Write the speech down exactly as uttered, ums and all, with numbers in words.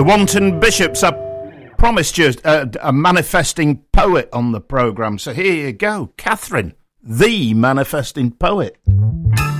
The Wanton Bishops. I promised you a, a manifesting poet on the programme, so here you go. Catherine, the manifesting poet.